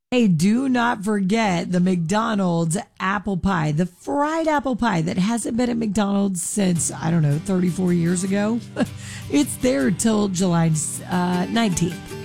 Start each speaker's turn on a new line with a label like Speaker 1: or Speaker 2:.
Speaker 1: Hey, do not forget the McDonald's apple pie, the fried apple pie that hasn't been at McDonald's since, I don't know, 34 years ago. It's there till July 19th.